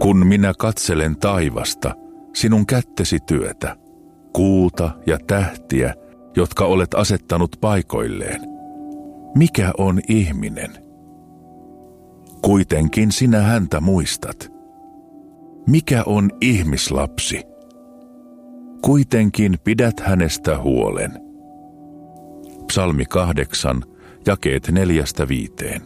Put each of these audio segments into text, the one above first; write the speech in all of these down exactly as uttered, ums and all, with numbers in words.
Kun minä katselen taivasta, sinun kättesi työtä, kuuta ja tähtiä, jotka olet asettanut paikoilleen. Mikä on ihminen? Kuitenkin sinä häntä muistat. Mikä on ihmislapsi? Kuitenkin pidät hänestä huolen. Psalmi kahdeksan, jakeet neljästä viiteen.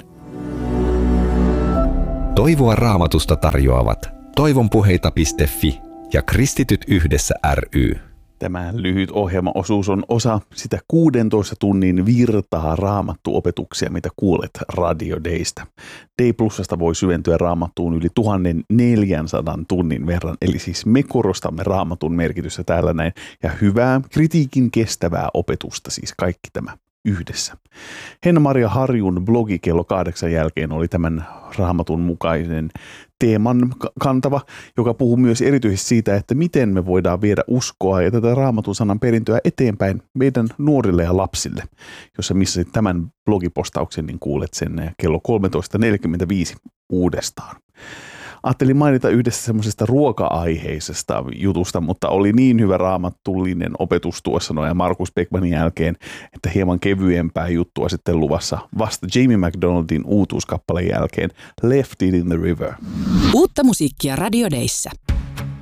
Toivoa Raamatusta tarjoavat toivonpuheita piste fi ja Kristityt yhdessä ry. Tämä lyhyt ohjelmaosuus on osa sitä kuudentoista tunnin virtaa raamattuopetuksia, mitä kuulet Radio Daystä. Day Plusasta voi syventyä raamattuun yli tuhatneljäsataa tunnin verran, eli siis me korostamme raamatun merkitystä täällä näin, ja hyvää, kritiikin kestävää opetusta, siis kaikki tämä yhdessä. Henna-Maria Harjun blogi kello kahdeksan jälkeen oli tämän raamatun mukainen teeman kantava, joka puhuu myös erityisesti siitä, että miten me voidaan viedä uskoa ja tätä raamatun sanan perintöä eteenpäin meidän nuorille ja lapsille. Jos sä missasit tämän blogipostauksen, niin kuulet sen kello kolmetoista neljäkymmentäviisi uudestaan. Ajattelin mainita yhdessä semmoisesta ruoka-aiheisesta jutusta, mutta oli niin hyvä raamattullinen opetus tuossa noin Markus Beckmanin jälkeen, että hieman kevyempää juttua sitten luvassa vasta Jamie McDonaldin uutuuskappaleen jälkeen Left It in the River. Uutta musiikkia Radio Dayssä.